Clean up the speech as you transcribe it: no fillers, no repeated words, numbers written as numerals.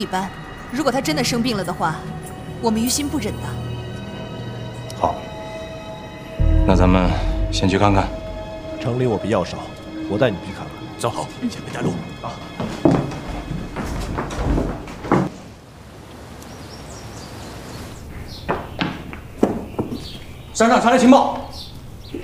一般。如果他真的生病了的话，我们于心不忍的。 好，那咱们先去看看。 城里我比药少，我带你们去看看。 走，好，前面带路啊。 山上传来情报，